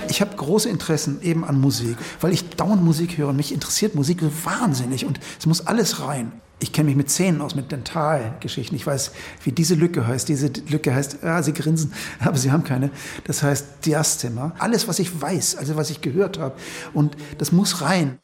Ich habe große Interessen eben an Musik, weil ich dauernd Musik höre und mich interessiert Musik so wahnsinnig und es muss alles rein. Ich kenne mich mit Zähnen aus, mit Dentalgeschichten. Ich weiß, wie diese Lücke heißt. Diese Lücke heißt, Sie grinsen, aber Sie haben keine. Das heißt Diastema. Alles, was ich weiß, also was ich gehört habe. Und das muss rein.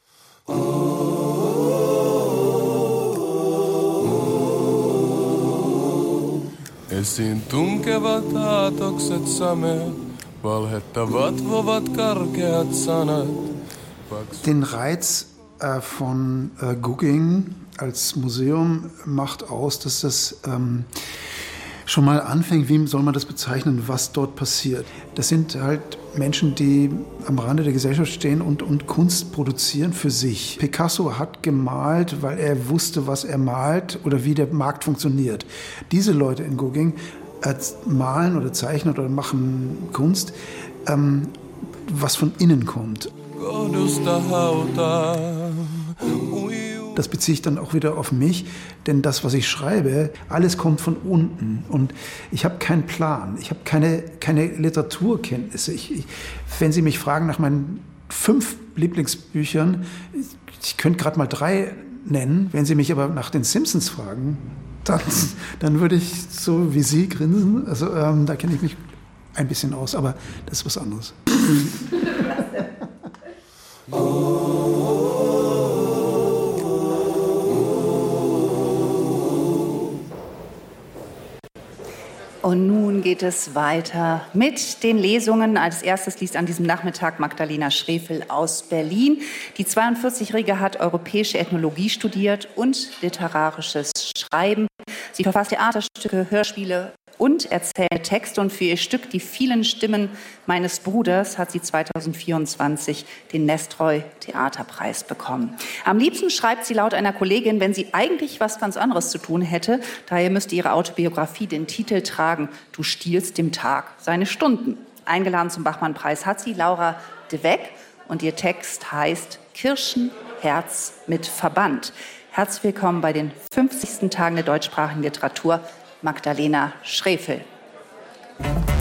Esiin tunkevat aatokset sameat, valhettavat vovat karkeat sanat. Den Reiz von Gugging als Museum macht aus, dass das schon mal anfängt, wie soll man das bezeichnen, was dort passiert. Das sind halt Menschen, die am Rande der Gesellschaft stehen und Kunst produzieren für sich. Picasso hat gemalt, weil er wusste, was er malt oder wie der Markt funktioniert. Diese Leute in Gugging malen oder zeichnen oder machen Kunst, was von innen kommt. Das beziehe ich dann auch wieder auf mich, denn das, was ich schreibe, alles kommt von unten und ich habe keinen Plan, ich habe keine Literaturkenntnisse. Wenn Sie mich fragen nach meinen 5 Lieblingsbüchern, ich könnte gerade mal 3 nennen. Wenn Sie mich aber nach den Simpsons fragen, dann würde ich so wie Sie grinsen. Also da kenne ich mich ein bisschen aus, aber das ist was anderes. Und nun geht es weiter mit den Lesungen. Als erstes liest an diesem Nachmittag Magdalena Schrefel aus Berlin. Die 42-Jährige hat europäische Ethnologie studiert und literarisches Schreiben. Sie verfasst Theaterstücke, Hörspiele und erzählt Texte. Und für ihr Stück Die vielen Stimmen meines Bruders hat sie 2024 den Nestroy-Theaterpreis bekommen. Am liebsten schreibt sie laut einer Kollegin, wenn sie eigentlich was ganz anderes zu tun hätte. Daher müsste ihre Autobiografie den Titel tragen, Du stiehlst dem Tag seine Stunden. Eingeladen zum Bachmann-Preis hat sie Laura de Weck und ihr Text heißt Kirchenherz mit Verband. Herzlich willkommen bei den 50. Tagen der deutschsprachigen Literatur, Magdalena Schrefel.